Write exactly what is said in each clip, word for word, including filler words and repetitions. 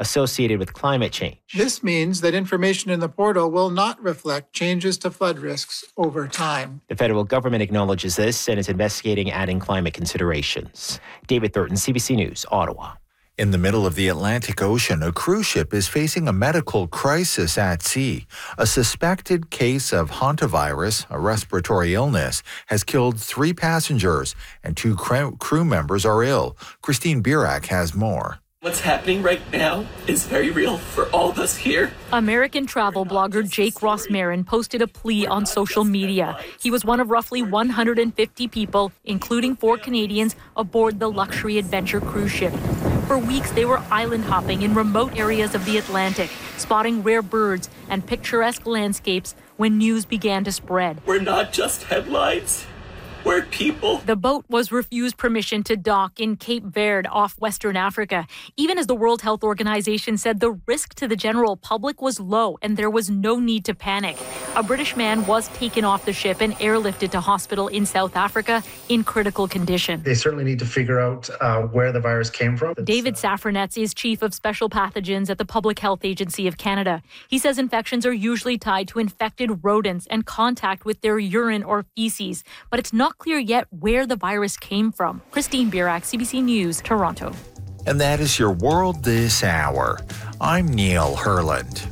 associated with climate change. This means that information in the portal will not reflect changes to flood risks over time. The federal government acknowledges this and is investigating adding climate considerations. David Thurton, C B C News, Ottawa. In the middle of the Atlantic Ocean, a cruise ship is facing a medical crisis at sea. A suspected case of hantavirus, a respiratory illness, has killed three passengers and two crew members are ill. Christine Birak has more. What's happening right now is very real for all of us here. American travel blogger Jake Ross Marin posted a plea on social media. He was one of roughly one hundred fifty people, including four Canadians, aboard the luxury adventure cruise ship. For weeks, they were island hopping in remote areas of the Atlantic, spotting rare birds and picturesque landscapes when news began to spread. We're not just headlines. We're people. The boat was refused permission to dock in Cape Verde off Western Africa, even as the World Health Organization said the risk to the general public was low and there was no need to panic. A British man was taken off the ship and airlifted to hospital in South Africa in critical condition. They certainly need to figure out uh, where the virus came from. David Safranetz is Chief of Special Pathogens at the Public Health Agency of Canada. He says infections are usually tied to infected rodents and contact with their urine or feces, but it's not clear yet where the virus came from. Christine Birak, C B C News, Toronto. And that is your World This Hour. I'm Neil Herland.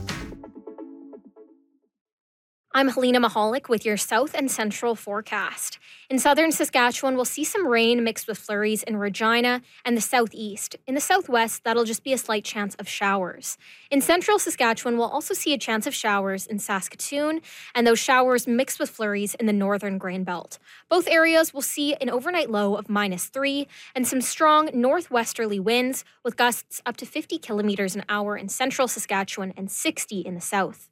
I'm Helena Mahalik with your South and Central forecast. In southern Saskatchewan, we'll see some rain mixed with flurries in Regina and the southeast. In the southwest, that'll just be a slight chance of showers. In central Saskatchewan, we'll also see a chance of showers in Saskatoon, and those showers mixed with flurries in the northern Grain Belt. Both areas will see an overnight low of minus three and some strong northwesterly winds with gusts up to fifty kilometers an hour in central Saskatchewan and sixty in the south.